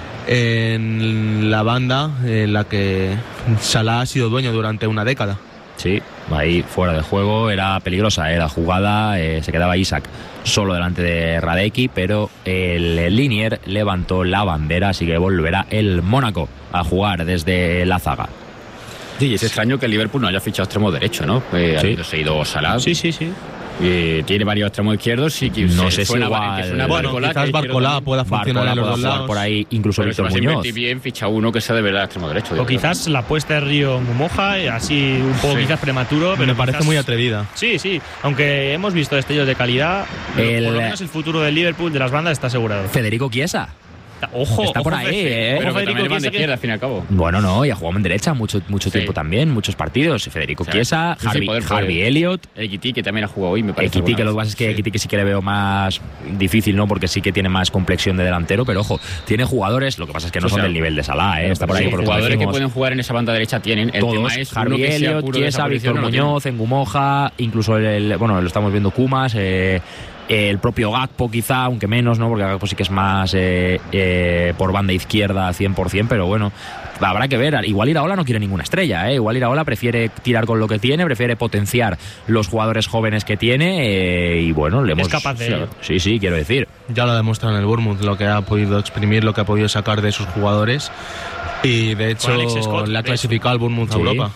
en la banda en la que Salah ha sido dueño durante una década. Sí, ahí fuera de juego, era peligrosa la jugada, se quedaba Isaac solo delante de Radecki, pero el Linier levantó la bandera, así que volverá el Mónaco a jugar desde la zaga. Sí, es extraño que el Liverpool no haya fichado extremo derecho, ¿no? Ha ido Salah. Sí. Tiene varios extremos izquierdos y que No sé si suena, igual- que suena Bueno, Barcola, quizás que Barcola izquierdo pueda funcionar Barcola en los pueda dos jugar lados. por ahí, incluso también. Pero si Víctor vas a Muñoz. invertir bien, ficha uno que sea de verdad extremo derecho. yo O creo. quizás la apuesta de Río Ngumoha, así un poco Sí. quizás prematuro, pero Me parece quizás- muy atrevida. Sí, aunque hemos visto destellos de calidad, por lo menos el futuro del Liverpool, de las bandas, está asegurado. Federico Chiesa. Ojo, Está por ojo, ahí, Pero que Federico también le van de Chiesa, que- izquierda, al fin y al cabo. Bueno, no, y ha jugado en derecha mucho Sí. tiempo también, muchos partidos. Federico O sea, Chiesa, sí, poder Harvey Elliott. Ekiti, que también ha jugado hoy, me parece. Ekiti, que lo que alguna pasa es que vez. Ekiti que sí que le veo más difícil, ¿no? Porque sí que tiene más complexión de delantero, pero ojo, tiene jugadores, lo que pasa es que no O son sea, del nivel de Salah, Está por ahí, Sí, por lo que jugadores que decimos. pueden jugar en esa banda derecha tienen. El tema Todos, es uno Harvey que sea Elliott, puro de esa Chiesa, posición, Víctor no lo tiene. Muñoz, Ngumoha, incluso lo estamos viendo Kumas, el propio Gakpo quizá, aunque menos, ¿no? Porque Gakpo sí que es más por banda izquierda 100%, pero bueno, habrá que ver. Igual Iraola no quiere ninguna estrella, Igual Iraola prefiere tirar con lo que tiene, prefiere potenciar los jugadores jóvenes que tiene y bueno, le hemos... capaz de ello. Sí, quiero decir. Ya lo ha demostrado en el Bournemouth, lo que ha podido exprimir, lo que ha podido sacar de sus jugadores. Y de hecho Alex Scott, le ha de clasificado al Bournemouth a Sí. Europa.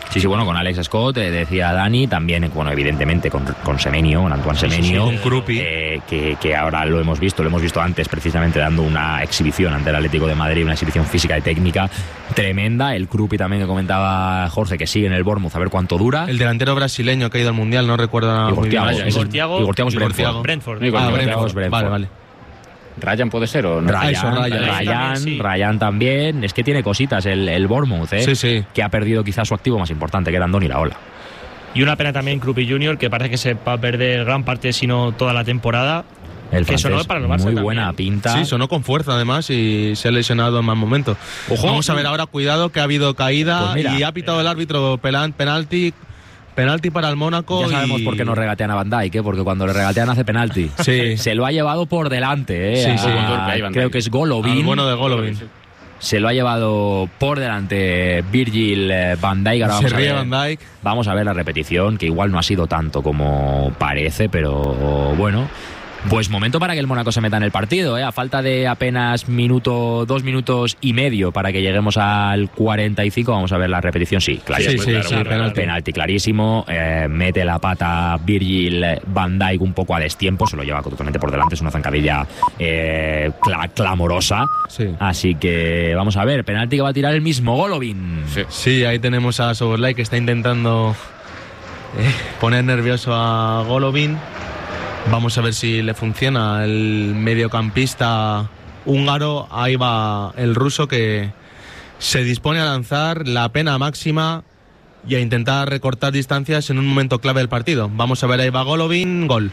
Sí, bueno, con Alex Scott, decía Dani, también, bueno, evidentemente con Semenyo, con Antoine Semenyo, con Krupi. que ahora lo hemos visto antes precisamente dando una exhibición ante el Atlético de Madrid, una exhibición física y técnica tremenda. El Krupi también, que comentaba Jorge, que sigue en el Bournemouth, a ver cuánto dura. El delantero brasileño que ha ido al Mundial, no recuerdo muy bien. Brentford. Vale. Ryan puede ser o no. Ryan también. Es que tiene cositas el Bournemouth, Sí. que ha perdido quizás su activo más importante, que era Andoni Iraola. Y una pena también Krupi Jr., que parece que se va a perder gran parte, si no toda la temporada. El que sonó francés, para el Barça muy también. buena pinta. Sí, sonó con fuerza además y se ha lesionado en más momentos. Vamos a ver ahora, cuidado, que ha habido caída Pues mira, y ha pitado el árbitro penalti para el Mónaco. Ya sabemos por qué no regatean a Van Dijk, porque cuando le regatean hace penalti. Sí. Se lo ha llevado por delante, Sí. creo que es Golovin. Al bueno de Golovin. Se lo ha llevado por delante Virgil van Dijk. Ahora Se ríe Van Dijk. Vamos a ver la repetición, que igual no ha sido tanto como parece, pero bueno. Pues momento para que el Mónaco se meta en el partido, a falta de apenas 2 minutos y medio para que lleguemos al 45. Vamos a ver la repetición. Sí, clarísimo. Penalti clarísimo. Mete la pata Virgil van Dijk un poco a destiempo, se lo lleva totalmente por delante. Es una zancadilla clamorosa. Sí. Así que vamos a ver, penalti que va a tirar el mismo Golovin. Sí, ahí tenemos a Szoboszlai, que está intentando poner nervioso a Golovin. Vamos a ver si le funciona el mediocampista húngaro. Ahí va el ruso, que se dispone a lanzar la pena máxima y a intentar recortar distancias en un momento clave del partido. Vamos a ver, ahí va Golovin. Gol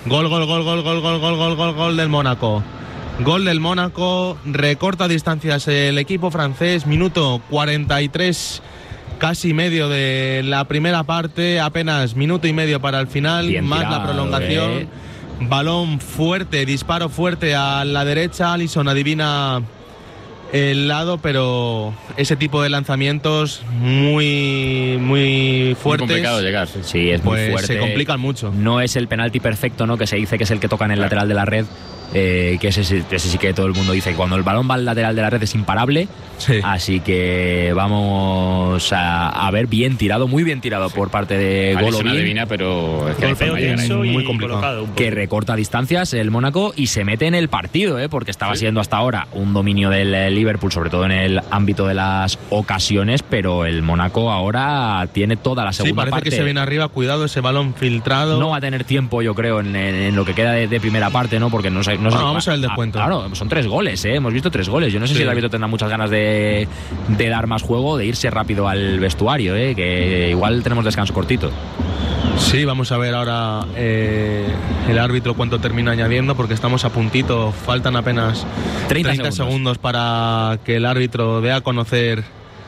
del Mónaco. Gol del Mónaco, recorta distancias el equipo francés. Minuto 43, casi medio de la primera parte, apenas minuto y medio para el final, bien más tirado, la prolongación. Balón fuerte, disparo fuerte a la derecha. Alisson adivina el lado, pero ese tipo de lanzamientos muy fuertes. Muy complicado llegar. Sí, es muy fuerte. Se complican mucho. No es el penalti perfecto, ¿no? Que se dice que es el que toca en el lateral de la red. Que ese sí que todo el mundo dice que cuando el balón va al lateral de la red es imparable. Sí. Así que vamos a ver, muy bien tirado por parte de Golovin. Adivina, pero es que Golpeo tenso y muy complicado. colocado un poco. Que recorta distancias el Mónaco y se mete en el partido, porque estaba siendo hasta ahora un dominio del Liverpool, sobre todo en el ámbito de las ocasiones, pero el Mónaco ahora tiene toda la segunda parece parte. que se viene arriba, cuidado, ese balón filtrado. No va a tener tiempo, yo creo, en lo que queda de primera parte, ¿no? Porque no sé. Vamos a ver el descuento. Claro, son 3 goles, hemos visto 3 goles. Yo no sé si el árbitro tendrá muchas ganas de dar más juego, de irse rápido al vestuario, que igual tenemos descanso cortito. Sí, vamos a ver ahora el árbitro cuánto termina añadiendo, porque estamos a puntito, faltan apenas 30 segundos para que el árbitro dé a conocer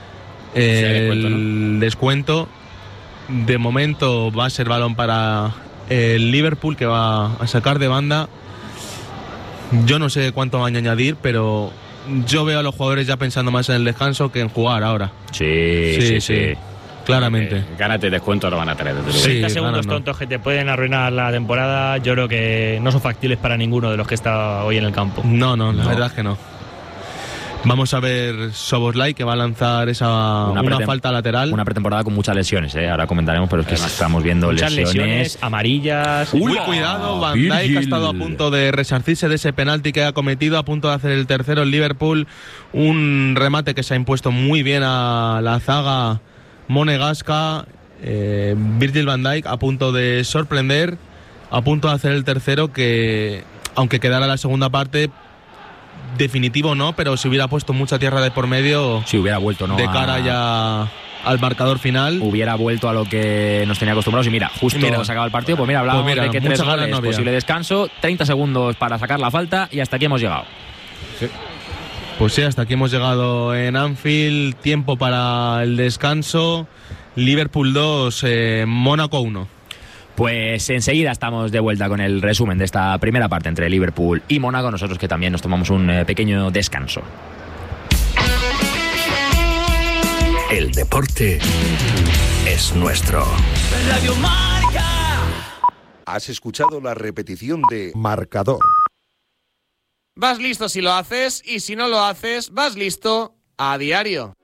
el descuento. De momento va a ser balón para el Liverpool, que va a sacar de banda. Yo no sé cuánto van a añadir, pero yo veo a los jugadores ya pensando más en el descanso que en jugar ahora. Sí. Claramente. Gánate el descuento, lo van a tener. Desde luego. 30 segundos tontos que te pueden arruinar la temporada, yo creo que no son factibles para ninguno de los que está hoy en el campo. No, la verdad es que no. Vamos a ver Szoboszlai, que va a lanzar una falta lateral. Una pretemporada con muchas lesiones, ahora comentaremos, pero es que estamos viendo muchas lesiones amarillas. Muy cuidado, Van Dijk ha estado a punto de resarcirse de ese penalti que ha cometido, a punto de hacer el tercero el Liverpool. Un remate que se ha impuesto muy bien a la zaga monegasca. Virgil van Dijk a punto de sorprender, a punto de hacer el tercero, que aunque quedara la segunda parte, definitivo no, pero si hubiera puesto mucha tierra de por medio, si hubiera vuelto, ¿no? De cara ya al marcador final, hubiera vuelto a lo que nos tenía acostumbrados. Y mira, justo se acaba el partido, pues mira, hablábamos de que 3 goles, no posible descanso, 30 segundos para sacar la falta y hasta aquí hemos llegado. Pues sí, hasta aquí hemos llegado en Anfield. Tiempo para el descanso. Liverpool 2, Mónaco 1. Pues enseguida estamos de vuelta con el resumen de esta primera parte entre Liverpool y Mónaco. Nosotros que también nos tomamos un pequeño descanso. El deporte es nuestro. Radio Marca. Has escuchado la repetición de Marcador. Vas listo si lo haces y si no lo haces, vas listo a diario.